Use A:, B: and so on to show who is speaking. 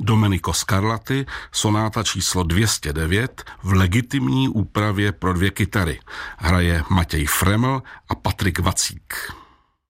A: Domenico Scarlatti, sonáta číslo 209 v legitimní úpravě pro 2 kytary. Hraje Matěj Freml a Patrik Vacík.